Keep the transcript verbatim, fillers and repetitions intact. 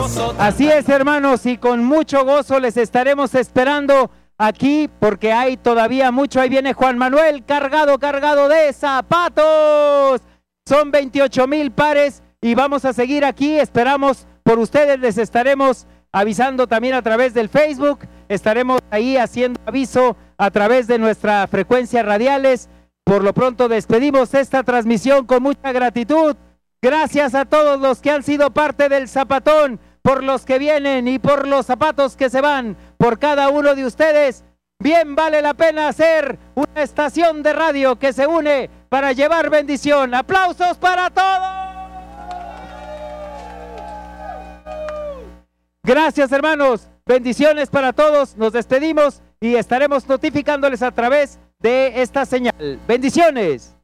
Así es, hermanos, y con mucho gozo les estaremos esperando aquí porque hay todavía mucho. Ahí viene Juan Manuel cargado, cargado de zapatos. Son veintiocho mil pares y vamos a seguir aquí. Esperamos por ustedes, les estaremos avisando también a través del Facebook. Estaremos ahí haciendo aviso a través de nuestras frecuencias radiales. Por lo pronto despedimos esta transmisión con mucha gratitud. Gracias a todos los que han sido parte del Zapatón, por los que vienen y por los zapatos que se van, por cada uno de ustedes. Bien vale la pena hacer una estación de radio que se une para llevar bendición. ¡Aplausos para todos! Gracias, hermanos. Bendiciones para todos. Nos despedimos y estaremos notificándoles a través de esta señal. Bendiciones.